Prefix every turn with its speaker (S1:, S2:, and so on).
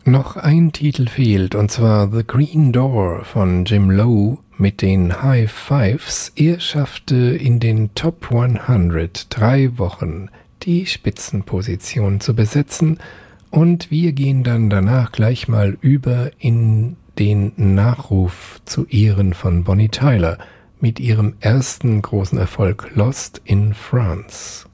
S1: Noch ein Titel fehlt, und zwar The Green Door von Jim Lowe mit den High Fives. Er schaffte in den Top 100 3 Wochen die Spitzenposition zu besetzen, und wir gehen dann danach gleich mal über in den Nachruf zu Ehren von Bonnie Tyler mit ihrem ersten großen Erfolg Lost in France.